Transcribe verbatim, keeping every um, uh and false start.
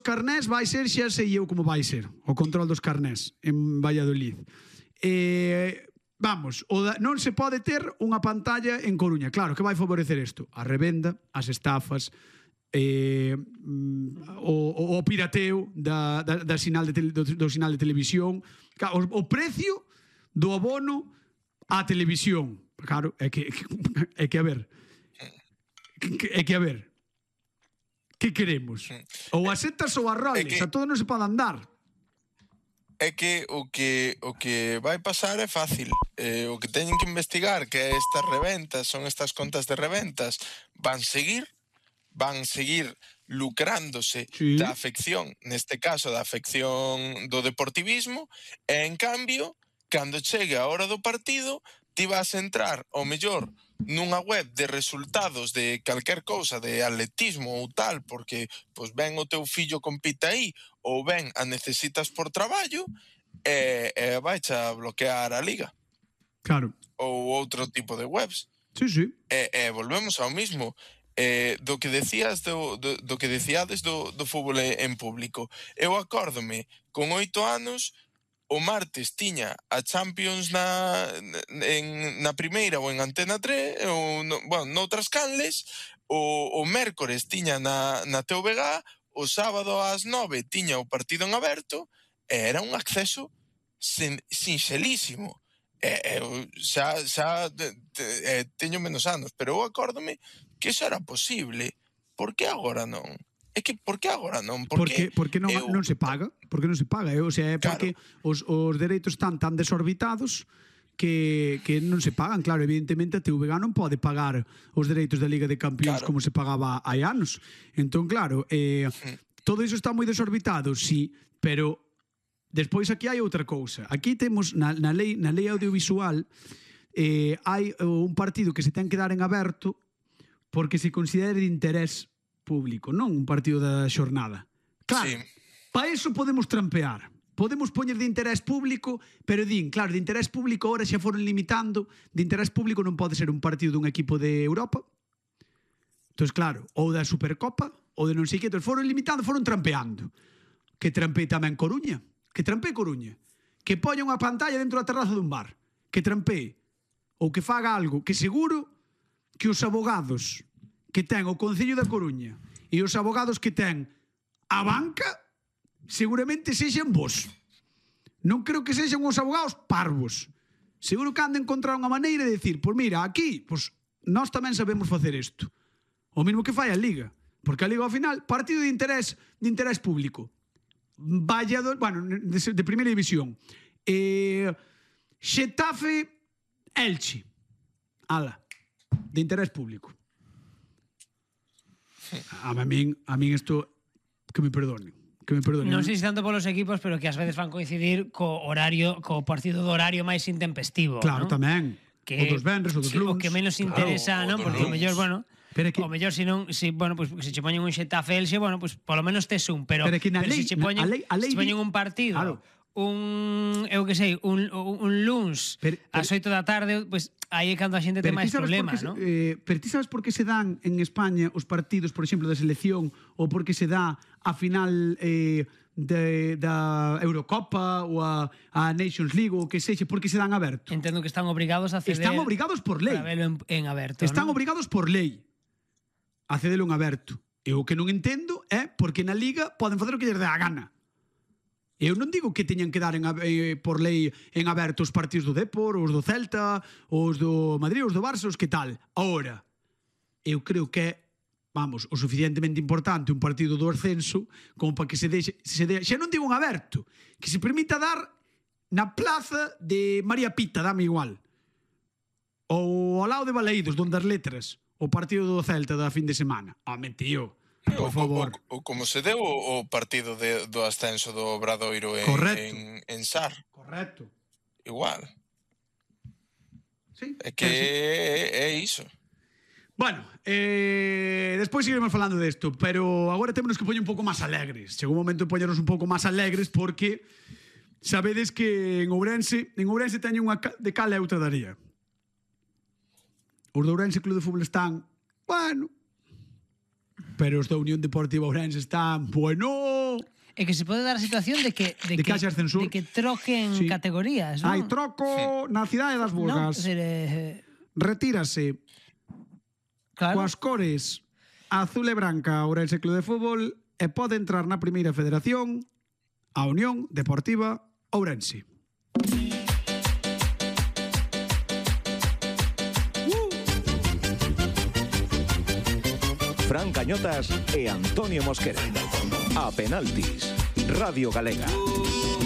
carnés vai ser, xa sei eu como vai ser o control dos carnés en Valladolid. Eh, vamos, o da, non se pode ter unha pantalla en Coruña. Claro, que vai favorecer isto? A revenda, as estafas, eh, o, o pirateo da, da, da sinal de tele, do, do sinal de televisión, o, o precio do abono á televisión. Claro, é que é que a ver é que a ver que queremos? Ou as setas ou as roles, que, a todo non se pode andar. É que o que o que vai pasar é fácil. Eh, o que teñen que investigar que estas reventas, son estas contas de reventas, van seguir, van seguir lucrándose sí. da afección, neste caso da afección do deportivismo, e en cambio, cando chegue a hora do partido, ti vas a entrar, ao mellor, nunha web de resultados de calquer cousa, de atletismo ou tal, porque pois ven o teu fillo compita aí, ou ben a necesitas por traballo, e, e vais a bloquear a liga. Claro. Ou outro tipo de webs. Sí, sí. E, e volvemos ao mismo. Eh, do que decías do, do, do que decíades do, do fútbol en público. Eu acórdome, con oito anos, o martes tiña a Champions na, en, na primeira ou en Antena tres, ou no, bueno, noutras canles, o, o mércores tiña na, na T V G, o sábado ás nove tiña o partido en aberto, e era un acceso sin, sinxelísimo. E, eu xa, xa te, te, eh, teño menos anos, pero eu acórdome que iso era posible. Por que agora non? É que por que agora non? Porque, porque, porque non, eu... non se paga. Porque non se paga. O sea, é porque claro. os, os dereitos están tan desorbitados que, que non se pagan. Claro, evidentemente a T V G non pode pagar os dereitos da Liga de Campións claro. como se pagaba hai anos. Entón, claro, eh, todo iso está moi desorbitado, sí, pero despois aquí hai outra cousa. Aquí temos na, na, lei, na lei audiovisual eh, hai un partido que se ten que dar en aberto porque se considera de interés público, non un partido da xornada. Claro, sí. Para iso podemos trampear. Podemos poñer de interés público, pero din, claro, de interés público ahora xa foron limitando, de interés público non pode ser un partido dun equipo de Europa. Entón, claro, ou da Supercopa, ou de non sei que, entón foron limitando, foron trampeando. Que trampee tamén Coruña, que trampee Coruña, que poña unha pantalla dentro da terraza dun bar, que trampee, ou que faga algo, que seguro que os abogados que ten o Concello da Coruña e os abogados que ten a banca seguramente sexan vos. Non creo que sexan os abogados parvos. Seguro que han de encontrar unha maneira de decir, pois mira, aquí, pois nós tamén sabemos facer isto. O mesmo que fai a Liga, porque a Liga ao final, partido de interés de interés público. Valladolid, bueno, de, de primeira división. Eh, Xetafe Elche. Ala, de interés público. A min, a min isto que me perdonen, que me perdonen. Non sei se tanto polos equipos, pero que ás veces van coincidir co horario, co partido do horario máis intempestivo, claro, ¿no? Tamén. Que, o dos venres, o dos luns. O que menos interesa, claro, non? Porque o mellor, bueno, que... o mellor se non, si, bueno, pues, se che poñen un Xetafe Elxe, bueno, pues polo menos tes un, pero, pero, pero lei, se che poñen, lei, lei, se poñen un partido, claro. un, eu que sei, un, un luns pero, pero, ás oito da tarde, pues aí é cando a xente ten máis problemas, non? Eh, pero ti sabes por que se dan en España os partidos, por exemplo, da selección, ou por que se dá a final eh, de, da Eurocopa ou a, a Nations League ou que sexe, porque se dan aberto? Entendo que están obrigados a ceder. Están obrigados por lei. Para velo en, en aberto, Están ¿no? obrigados por lei a cedelo en aberto. E o que non entendo é porque na Liga poden facer o que lles dé a gana. Eu non digo que teñan que dar en, eh, por lei en aberto os partidos do Depor, os do Celta, os do Madrid, os do Barça, os que tal. Ahora, eu creo que é, vamos, o suficientemente importante un partido do ascenso como para que se deixe, se de, xa non digo un aberto, que se permita dar na plaza de María Pita, dame igual. Ou ao lado de Balaídos, donde as letras, o partido do Celta da fin de semana. Home, tío, por favor. O, o, o como se deu o partido de, do ascenso do Obradoiro en, en, en Sar. Correcto. Igual. Sí, é que é, é iso. Bueno, eh, despois seguiremos falando desto, pero agora temos que poñer un pouco máis alegres. Chegou un momento de poñernos un pouco máis alegres porque sabedes que en Ourense, en Ourense teñen unha de cal e outra daría. Os do Ourense Club de Fútbol están, bueno, pero os da Unión Deportiva Ourense están, bueno... É que se pode dar a situación de que de, de, que, que, de que troquen sí. categorías, non? Hai troco na cidade das Burgas. No, eh... Retírase claro. coas cores azul e branca Ourense Club de Fútbol e pode entrar na primeira federación a Unión Deportiva Ourense. Fran Cañotas e Antonio Mosquera. A penaltis, Radio Galega.